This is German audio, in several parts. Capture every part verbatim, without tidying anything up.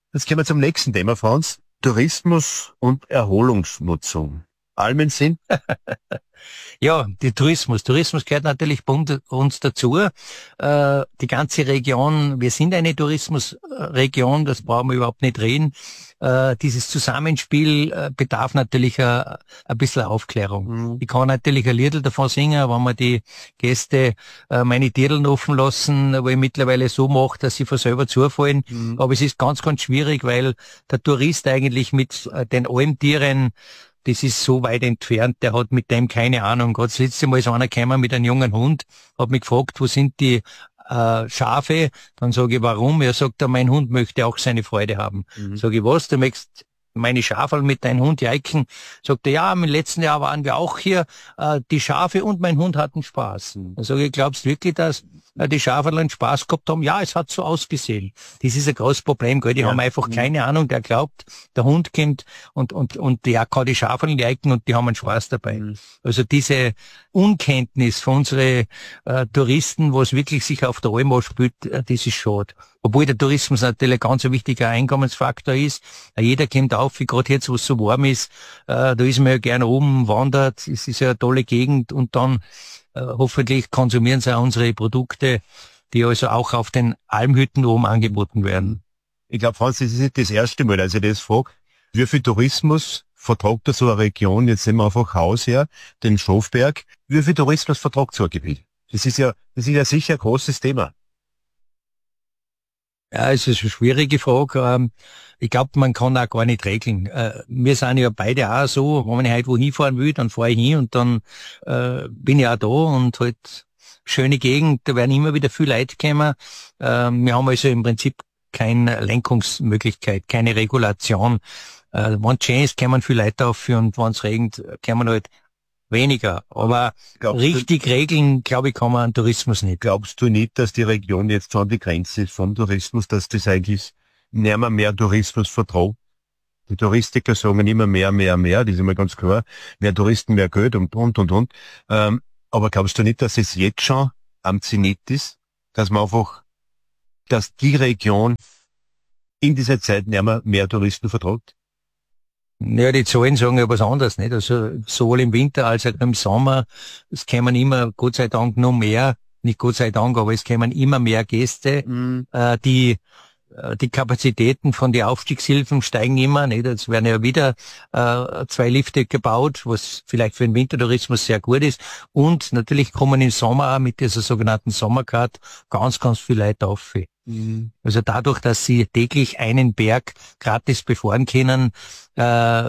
Jetzt kommen wir zum nächsten Thema, Franz. Tourismus und Erholungsnutzung. Almen sind? Ja, die Tourismus. Tourismus gehört natürlich bei uns dazu. Äh, die ganze Region, wir sind eine Tourismusregion, das brauchen wir überhaupt nicht reden. Äh, dieses Zusammenspiel äh, bedarf natürlich äh, ein bisschen Aufklärung. Mhm. Ich kann natürlich ein Liedl davon singen, wenn wir die Gäste äh, meine Dirdeln offen lassen, wo ich mittlerweile so mache, dass sie von selber zufallen. Mhm. Aber es ist ganz, ganz schwierig, weil der Tourist eigentlich mit äh, den Almtieren, das ist so weit entfernt, der hat mit dem keine Ahnung. Gerade das letzte Mal ist einer gekommen mit einem jungen Hund, hat mich gefragt, wo sind die äh, Schafe? Dann sage ich, warum? Er sagt, mein Hund möchte auch seine Freude haben. Mhm. Sage ich, was? Du möchtest meine Schafe mit deinem Hund jeiken? Sagt er, ja, im letzten Jahr waren wir auch hier, äh, die Schafe und mein Hund hatten Spaß. Mhm. Dann sage ich, glaubst du wirklich, dass äh, die Schafe einen Spaß gehabt haben? Ja, es hat so ausgesehen. Das ist ein großes Problem, gell? Die ja. haben einfach mhm. keine Ahnung, der glaubt, der Hund kommt und, und, und der kann die Schafe jeiken und die haben einen Spaß dabei. Mhm. Also diese Unkenntnis von unseren äh, Touristen, was wirklich sich auf der Alm spielt, äh, das ist schade. Obwohl der Tourismus natürlich ein ganz wichtiger Einkommensfaktor ist. Äh, jeder kommt auf, wie gerade jetzt, wo es so warm ist, äh, da ist man ja gerne oben, wandert, es ist ja eine tolle Gegend und dann äh, hoffentlich konsumieren sie auch unsere Produkte, die also auch auf den Almhütten oben angeboten werden. Ich glaube, Franz, das ist nicht das erste Mal, dass ich das frage. Wie viel Tourismus vertragt da so eine Region, jetzt nehmen wir einfach Haus her, den Schofberg, wie viel Tourismus vertragt so ein Gebiet? Das ist ja, das ist ja sicher ein großes Thema. Ja, es ist eine schwierige Frage. Ich glaube, man kann auch gar nicht regeln. Wir sind ja beide auch so, wenn ich heute wohin fahren will, dann fahre ich hin und dann äh, bin ich auch da und halt schöne Gegend, da werden immer wieder viele Leute kommen. Äh, wir haben also im Prinzip keine Lenkungsmöglichkeit, keine Regulation. Äh, wenn es schön ist, kommen viele Leute auf und wenn es regnet, kommen halt weniger. Aber glaubst richtig du, regeln, glaube ich, kann man an Tourismus nicht. Glaubst du nicht, dass die Region jetzt an die Grenze ist vom Tourismus, dass das eigentlich nicht mehr, mehr Tourismus vertraut? Die Touristiker sagen immer mehr, mehr, mehr, das ist immer ganz klar. Mehr Touristen, mehr Geld und, und, und, und. Ähm, aber glaubst du nicht, dass es jetzt schon am Zenit ist, dass man einfach, dass die Region in dieser Zeit nicht mehr, mehr Touristen vertraut? Ja, die Zahlen sagen ja was anderes, nicht? Also, sowohl im Winter als auch im Sommer, es kommen immer, Gott sei Dank, noch mehr, nicht Gott sei Dank, aber es kommen immer mehr Gäste, mhm. äh, die, äh, die Kapazitäten von den Aufstiegshilfen steigen immer, nicht? Es werden ja wieder, äh, zwei Lifte gebaut, was vielleicht für den Wintertourismus sehr gut ist. Und natürlich kommen im Sommer auch mit dieser sogenannten Sommercard ganz, ganz viele Leute auf. Also dadurch, dass sie täglich einen Berg gratis befahren können, äh,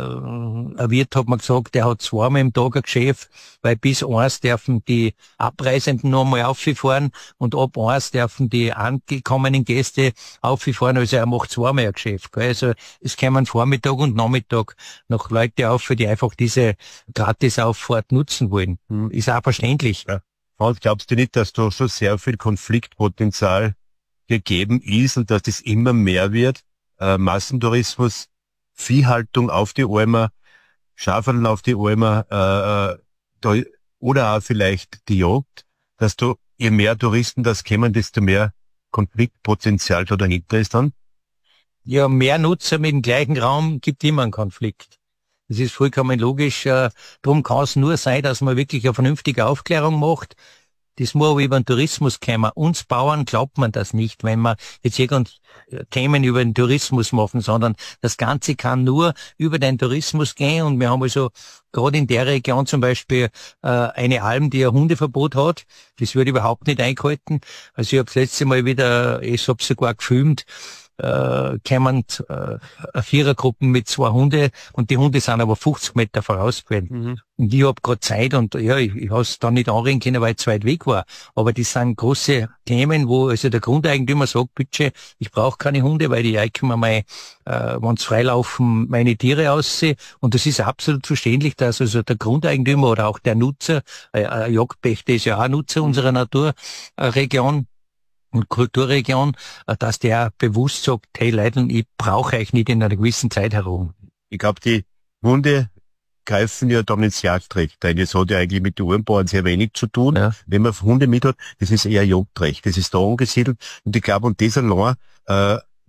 ein Wirt hat mir gesagt, der hat zweimal im Tag ein Geschäft, weil bis eins dürfen die Abreisenden noch einmal auffahren und ab eins dürfen die angekommenen Gäste auffahren, also er macht zweimal ein Geschäft. Gell? Also es kommen Vormittag und Nachmittag noch Leute auf, die einfach diese Gratisauffahrt nutzen wollen. Mhm. Ist auch verständlich. Ja. Und glaubst du nicht, dass da schon sehr viel Konfliktpotenzial gegeben ist und dass das immer mehr wird, äh, Massentourismus, Viehhaltung auf die Almer, Schaferln auf die Almer, äh, da, oder auch vielleicht die Jagd, dass du, je mehr Touristen das kommen, desto mehr Konfliktpotenzial da dahinter ist dann? Ja, mehr Nutzer mit dem gleichen Raum gibt immer einen Konflikt. Das ist vollkommen logisch. Äh, darum kann es nur sein, dass man wirklich eine vernünftige Aufklärung macht. Das muss aber über den Tourismus kommen. Uns Bauern glaubt man das nicht, wenn wir jetzt irgend Themen über den Tourismus machen, sondern das Ganze kann nur über den Tourismus gehen. Und wir haben also gerade in der Region zum Beispiel äh, eine Alm, die ein Hundeverbot hat. Das wird überhaupt nicht eingehalten. Also ich habe das letzte Mal wieder, ich habe sogar gefilmt, äh, kommen äh, Vierergruppen mit zwei Hunde und die Hunde sind aber fünfzig Meter voraus gewesen. Mhm. Und ich hab gerade Zeit und ja, ich, ich habe es dann nicht anreden können, weil ich zu weit weg war. Aber das sind große Themen, wo also der Grundeigentümer sagt, bitte, ich brauche keine Hunde, weil die eiken mir mal, äh, wenn sie freilaufen, meine Tiere aussehen. Und das ist absolut verständlich, dass also der Grundeigentümer oder auch der Nutzer, äh, ein Jagdpächter ist ja auch ein Nutzer unserer Naturregion, und Kulturregion, dass der bewusst sagt, hey Leute, ich brauche euch nicht in einer gewissen Zeit herum. Ich glaube, die Hunde greifen ja dann ins Jagdrecht ein. Das hat ja eigentlich mit den Urbauern sehr wenig zu tun. Ja. Wenn man Hunde mit hat, das ist eher Jagdrecht. Das ist da angesiedelt. Und ich glaube, und das allein, äh,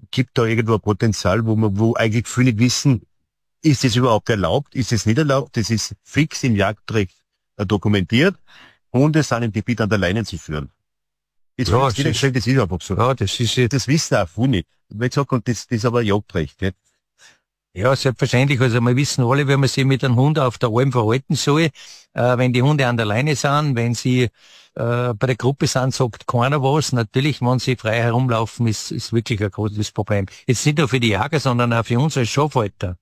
gibt da irgendwo ein Potenzial, wo man, wo eigentlich viele wissen, ist es überhaupt erlaubt, ist es nicht erlaubt, das ist fix im Jagdrecht äh, dokumentiert, Hunde sind im Gebiet an der Leine zu führen. Das, Ja, ist, das ist, das ist einfach so. ja, das ist jetzt, Das wissen auch viele nicht. Wie gesagt, und das, das ist aber Jagdrecht. Nicht? ja, selbstverständlich. Also wir wissen alle, wie man sich mit einem Hund auf der Alm verhalten soll. Äh, wenn die Hunde an der Leine sind, wenn sie äh, bei der Gruppe sind, sagt keiner was. Natürlich, wenn sie frei herumlaufen, ist, ist wirklich ein großes Problem. Jetzt nicht nur für die Jäger, sondern auch für uns als Schafhalter.